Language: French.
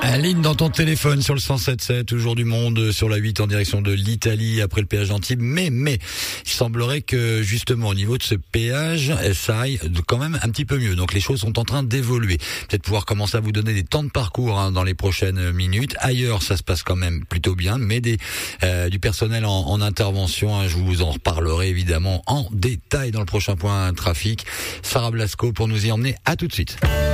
Aline, dans ton téléphone sur le 107.7, toujours du monde sur la 8 en direction de l'Italie après le péage d'Antibes. Mais, il semblerait que justement au niveau de ce péage, ça aille quand même un petit peu mieux. Donc les choses sont en train d'évoluer. Peut-être pouvoir commencer à vous donner des temps de parcours dans les prochaines minutes. Ailleurs, ça se passe quand même plutôt bien, mais du personnel en intervention. Je vous en reparlerai évidemment en détail dans le prochain point trafic. Sarah Blasco pour nous y emmener. À tout de suite.